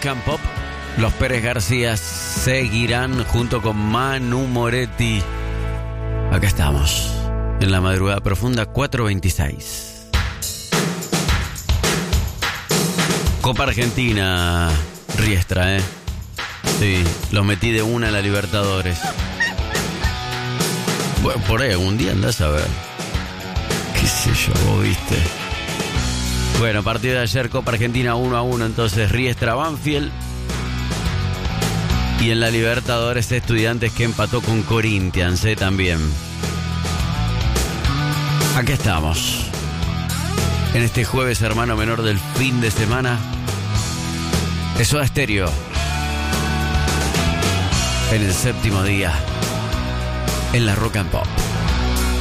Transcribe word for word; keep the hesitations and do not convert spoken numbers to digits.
Rock and Pop. Los Pérez García seguirán junto con Manu Moretti. Acá estamos, en la madrugada profunda, cuatro veintiséis. Copa Argentina, Riestra, ¿eh? Sí, los metí de una a la Libertadores. Bueno, por ahí algún día andás a ver. Qué sé yo, vos viste. Bueno, partido de ayer, Copa Argentina uno a uno, entonces Riestra Banfield. Y en la Libertadores, Estudiantes que empató con Corinthians, ¿eh? También. Aquí estamos. En este jueves, hermano menor del fin de semana. Soda Stereo. En el séptimo día. En la Rock and Pop.